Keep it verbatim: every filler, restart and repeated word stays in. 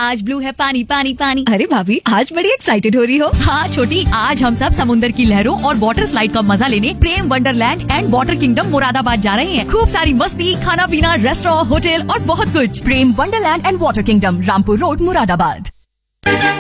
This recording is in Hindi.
आज ब्लू है पानी पानी पानी। अरे भाभी, आज बड़ी एक्साइटेड हो रही हो। हाँ छोटी, आज हम सब समुंदर की लहरों और वाटर स्लाइड का मजा लेने प्रेम Wonderland and water kingdom Moradabad जा रहे हैं। खूब सारी मस्ती, खाना पीना, रेस्टोरेंट, होटल और बहुत कुछ। प्रेम Wonderland and water kingdom, Rampur road, Moradabad.